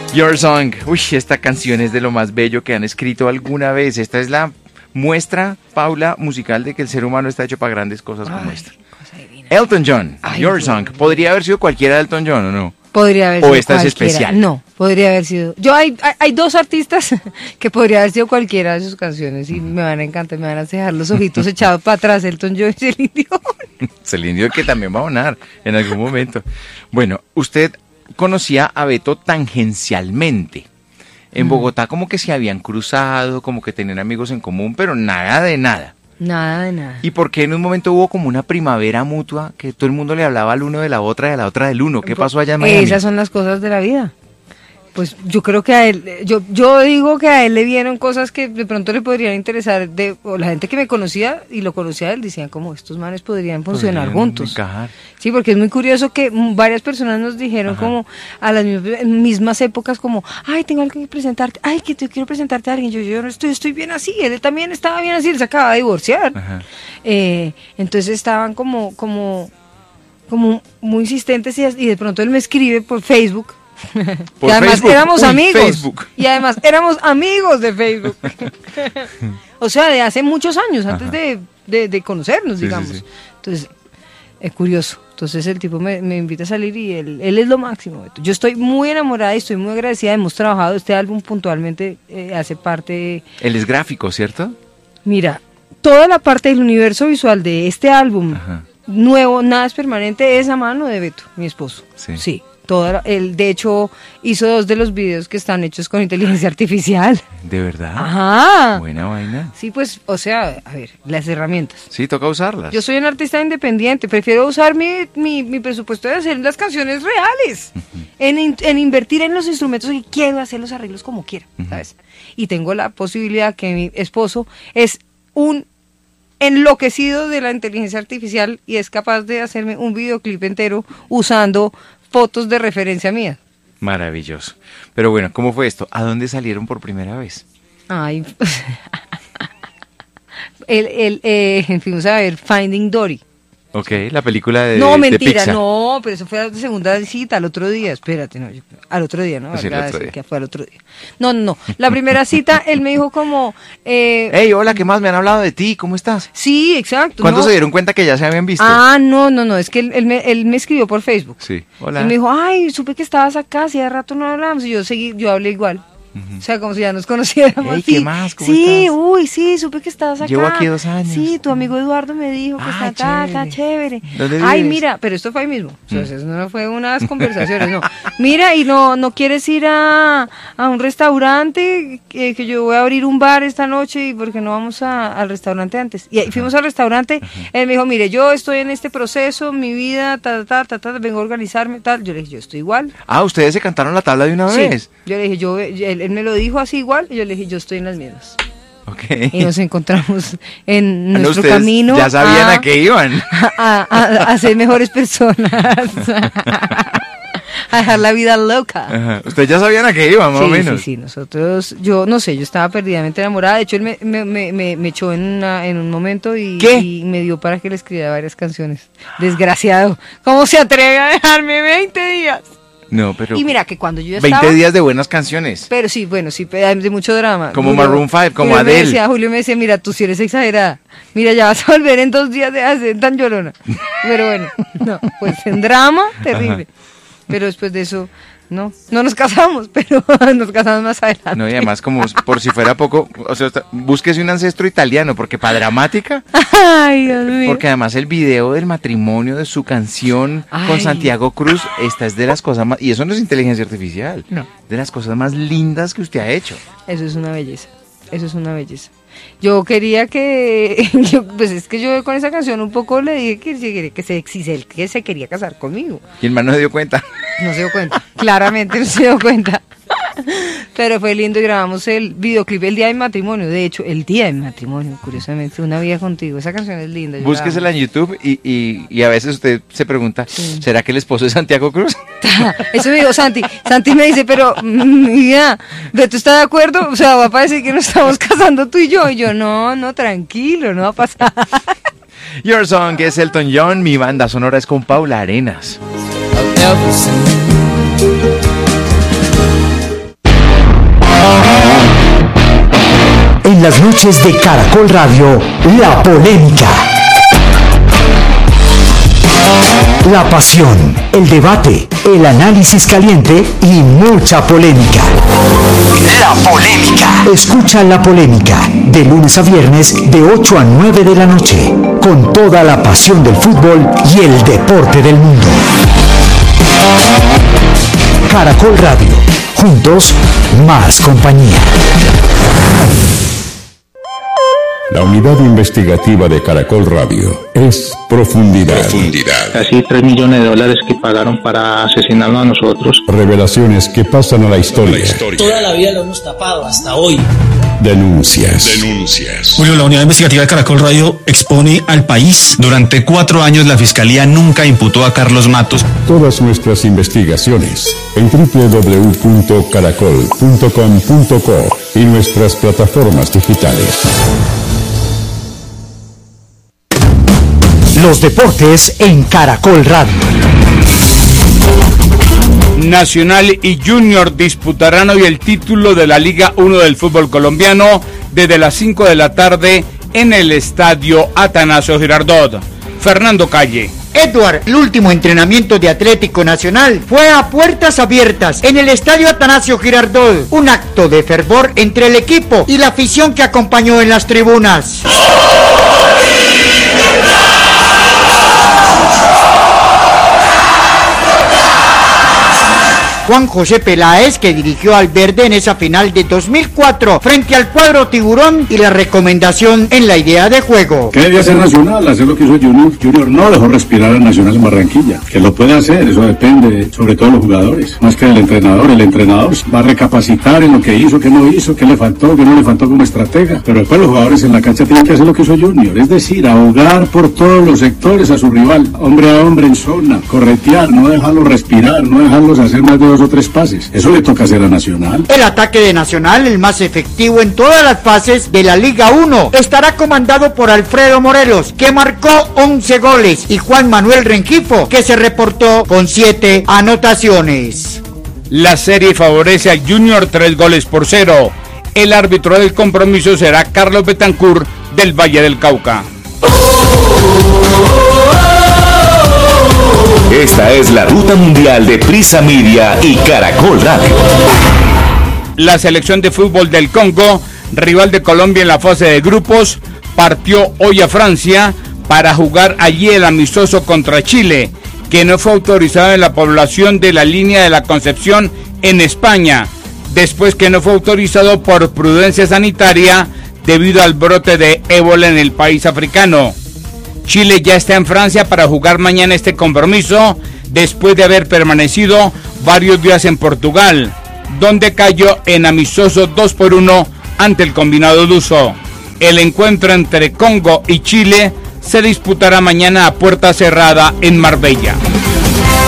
Your Song. Uy, esta canción es de lo más bello que han escrito alguna vez. Esta es la muestra, Paula, musical de que el ser humano está hecho para grandes cosas como esta. Elton John, Your Song. ¿Podría haber sido cualquiera de Elton John o no? Podría haber sido ¿O esta cualquiera. es especial? No, podría haber sido. Hay dos artistas que podría haber sido cualquiera de sus canciones y me van a encantar, me van a dejar los ojitos echados para atrás, Elton John y Celine Dion. Celine Dion, que también va a sonar en algún momento. Bueno, usted conocía a Beto tangencialmente. En Bogotá como que se habían cruzado, como que tenían amigos en común, pero nada de nada. Nada de nada. ¿Y por qué en un momento hubo como una primavera mutua que todo el mundo le hablaba al uno de la otra del uno? ¿Qué pasó allá en Miami? Esas son las cosas de la vida. Pues yo creo que a él, yo digo que a él le vieron cosas que de pronto le podrían interesar, o la gente que me conocía y lo conocía a él decían como estos manes podrían funcionar juntos. Encajar. Sí, porque es muy curioso que varias personas nos dijeron como a las mismas épocas como, ay, tengo algo que presentarte, ay, que te quiero presentarte a alguien, yo no estoy bien así, él también estaba bien así, él se acaba de divorciar. Entonces estaban como muy insistentes y de pronto él me escribe por Facebook. Por y además Facebook. éramos amigos. Facebook. Y además éramos amigos de Facebook. O sea, de hace muchos años, antes de conocernos, digamos. Sí. Entonces, es curioso. Entonces el tipo me invita a salir y él es lo máximo. Yo estoy muy enamorada y estoy muy agradecida. Hemos trabajado este álbum puntualmente, hace parte... Él es gráfico, ¿cierto? Mira, toda la parte del universo visual de este álbum nuevo, Nada es Permanente, es a mano de Beto, mi esposo. Sí. Él, de hecho, hizo 2 de los videos que están hechos con inteligencia artificial. ¿De verdad? Ajá. Buena vaina. Sí, pues, o sea, a ver, las herramientas. Sí, toca usarlas. Yo soy un artista independiente, prefiero usar mi presupuesto de hacer las canciones reales, en invertir en los instrumentos y quiero hacer los arreglos como quiera, ¿sabes? Y tengo la posibilidad que mi esposo es un enloquecido de la inteligencia artificial y es capaz de hacerme un videoclip entero usando fotos de referencia mía. Maravilloso. Pero bueno, ¿cómo fue esto? ¿A dónde salieron por primera vez? Ay, fuimos a ver Finding Dory. Ok, la película de No, de mentira, Pixar. no, pero eso fue la segunda cita, al otro día, espérate, no, al otro día, ¿no? Sí, el otro día. Que fue al otro día. No, la primera cita, él me dijo como... Hey, hola, ¿qué más? Me han hablado de ti, ¿cómo estás? Sí, exacto. ¿Cuándo no. se dieron cuenta que ya se habían visto? No, es que él me escribió por Facebook. Sí, hola. Y me dijo, ay, supe que estabas acá, hacía rato no hablábamos, y yo hablé igual. O sea, como si ya nos conociéramos. Hey, ¿qué más? ¿Cómo sí, estás? Uy, sí, supe que estabas acá. Llevo aquí 2 años. Sí, tu amigo Eduardo me dijo que está chévere. ¿Dónde Ay, vives? mira, pero esto fue ahí mismo. O sea, eso no fue unas conversaciones, no. Mira, y no quieres ir a un restaurante, que yo voy a abrir un bar esta noche y porque no vamos al restaurante antes. Y ahí fuimos al restaurante, él me dijo, mire, yo estoy en este proceso, mi vida, vengo a organizarme, tal. Yo le dije, yo estoy igual. ¿Ustedes se cantaron la tabla de una vez? Yo le dije, él me lo dijo así igual, y yo le dije, yo estoy en las mismas. Okay. Y nos encontramos en nuestro ustedes camino. Ya sabían a qué iban. A ser mejores personas. A dejar la vida loca. Ajá. Ustedes ya sabían a qué iban, más o menos. Sí, nosotros, yo no sé, yo estaba perdidamente enamorada. De hecho, él me echó en un momento y me dio para que le escribiera varias canciones. Desgraciado. ¿Cómo se atreve a dejarme 20 días? No, pero... Y mira que cuando yo ya 20 estaba... días de buenas canciones. Pero sí, bueno, sí, de mucho drama. Como Maroon 5, como Adele. Julio me decía, mira, tú sí eres exagerada. Mira, ya vas a volver en 2 días de hacer tan llorona. Pero bueno, no, pues en drama, terrible. Pero después de eso, no nos casamos, pero nos casamos más adelante. No, y además como por si fuera poco, o sea, búsquese un ancestro italiano, porque para dramática, ay, Dios mío. porque además el video del matrimonio de su canción con Santiago Cruz, esta es de las cosas más, y eso no es inteligencia artificial, no, de las cosas más lindas que usted ha hecho. Eso es una belleza, Yo quería pues es que yo con esa canción un poco le dije que se quería casar conmigo. Y el man no se dio cuenta. No se dio cuenta, claramente no se dio cuenta. Pero fue lindo y grabamos el videoclip el día de mi matrimonio. De hecho, el día de mi matrimonio, curiosamente, Una vida contigo. Esa canción es linda. Búsquesela en YouTube y a veces usted se pregunta, ¿será que el esposo es Santiago Cruz? Eso me dijo Santi. Santi me dice, pero mi vida, ¿tú estás de acuerdo? O sea, va a parecer que nos estamos casando tú y yo. Y yo, no, tranquilo, no va a pasar. Your Song, que es Elton John. Mi banda sonora es con Paula Arenas. En las noches de Caracol Radio, La Polémica. La pasión, el debate, el análisis caliente y mucha polémica. La Polémica. Escucha La Polémica de lunes a viernes de 8 a 9 de la noche, con toda la pasión del fútbol y el deporte del mundo. Caracol Radio. Juntos, más compañía. La unidad investigativa de Caracol Radio es Profundidad. Casi $3 millones que pagaron para asesinarnos a nosotros. Revelaciones que pasan a la historia. Toda la vida lo hemos tapado, hasta hoy. Denuncias. Julio, la unidad investigativa de Caracol Radio expone al país. Durante 4 años la Fiscalía nunca imputó a Carlos Matos. Todas nuestras investigaciones en www.caracol.com.co y nuestras plataformas digitales. Los deportes en Caracol Radio. Nacional y Junior disputarán hoy el título de la Liga 1 del fútbol colombiano desde las 5 de la tarde en el estadio Atanasio Girardot. Fernando Calle. Edward, el último entrenamiento de Atlético Nacional fue a puertas abiertas en el estadio Atanasio Girardot, un acto de fervor entre el equipo y la afición que acompañó en las tribunas. Juan José Peláez, que dirigió al verde en esa final de 2004 frente al cuadro Tiburón, y la recomendación en la idea de juego. ¿Qué debe hacer Nacional? Hacer lo que hizo Junior. Junior no dejó respirar a Nacional en Barranquilla. Que lo puede hacer, eso depende sobre todo de los jugadores, más que del entrenador. El entrenador va a recapacitar en lo que hizo, qué no hizo, qué le faltó, qué no le faltó como estratega. Pero después los jugadores en la cancha tienen que hacer lo que hizo Junior, es decir, ahogar por todos los sectores a su rival, hombre a hombre en zona, corretear, no dejarlos respirar, no dejarlos hacer más de 2 o 3 pases. Eso le toca hacer a Nacional. El ataque de Nacional, el más efectivo en todas las fases de la Liga 1, estará comandado por Alfredo Morelos, que marcó 11 goles, y Juan Manuel Rengifo, que se reportó con 7 anotaciones. La serie favorece al Junior 3-0. El árbitro del compromiso será Carlos Betancourt del Valle del Cauca. Esta es la ruta mundial de Prisa Media y Caracol Radio. La selección de fútbol del Congo, rival de Colombia en la fase de grupos, partió hoy a Francia para jugar allí el amistoso contra Chile, que no fue autorizado en la población de la línea de la Concepción en España, después que no fue autorizado por prudencia sanitaria debido al brote de ébola en el país africano. Chile ya está en Francia para jugar mañana este compromiso, después de haber permanecido varios días en Portugal, donde cayó en amistoso 2-1 ante el combinado luso. El encuentro entre Congo y Chile se disputará mañana a puerta cerrada en Marbella.